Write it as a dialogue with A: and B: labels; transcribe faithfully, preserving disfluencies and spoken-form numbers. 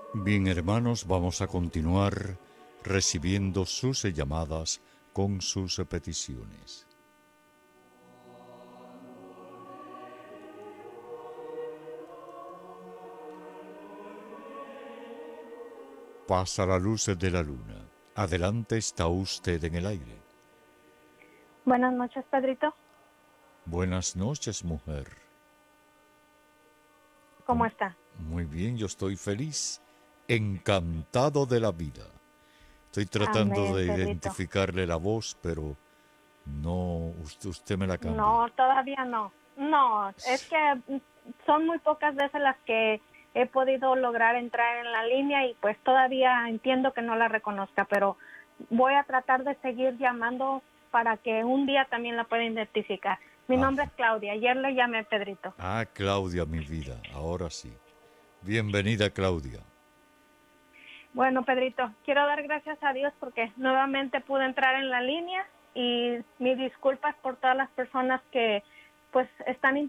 A: Bien, hermanos, vamos a continuar recibiendo sus llamadas con sus peticiones. Pasa la luz de la luna. Adelante, está usted en el aire.
B: Buenas noches, Pedrito.
A: Buenas noches, mujer.
B: ¿Cómo está?
A: Muy bien, yo estoy feliz, encantado de la vida. Estoy tratando
B: Amén,
A: de
B: Pedrito.
A: identificarle la voz, pero no, usted, usted me la cambia.
B: No, todavía no. No, es que son muy pocas veces las que he podido lograr entrar en la línea y pues todavía entiendo que no la reconozca, pero voy a tratar de seguir llamando para que un día también la pueda identificar. Mi
A: Ah,
B: nombre es Claudia. Ayer le llamé Pedrito.
A: ah, Claudia, mi vida, ahora sí. Bienvenida, Claudia.
B: Bueno, Pedrito, quiero dar gracias a Dios porque nuevamente pude entrar en la línea y mis disculpas por todas las personas que pues están